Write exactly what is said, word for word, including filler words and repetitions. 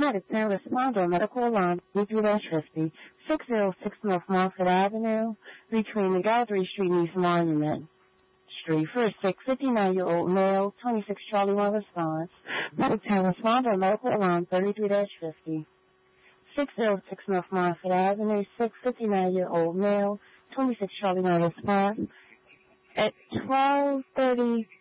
Medic ten responder medical alarm thirty-three fifty, six oh six North Montfort Avenue, between the Gallery Street and East Monument Street. For a sick fifty-nine-year-old male, twenty-six Charlie one response. Medic ten responder medical alarm thirty-three fifty, six oh six North Montfort Avenue, sick fifty-nine-year-old male, twenty-six Charlie one response. At twelve thirty